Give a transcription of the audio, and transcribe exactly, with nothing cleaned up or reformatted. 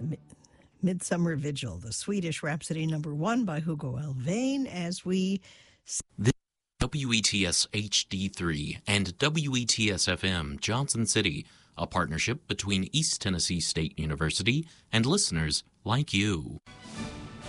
Midsummer Vigil, the Swedish Rhapsody number one by Hugo Alvain, as we... This W E T S H D three and W E T S F M Johnson City, a partnership between East Tennessee State University and listeners like you.